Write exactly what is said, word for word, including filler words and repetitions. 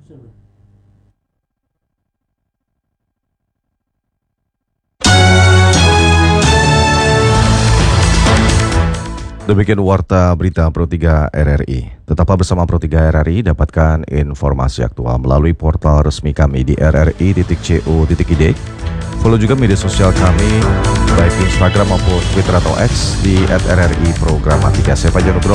Demikian warta berita Pro tiga R R I. Tetaplah bersama Pro tiga R R I, dapatkan informasi aktual melalui portal resmi kami di r r i titik co titik i d. Follow juga media sosial kami, baik Instagram maupun Twitter atau X di at r r i programatika. Saya Fajar Nugroho.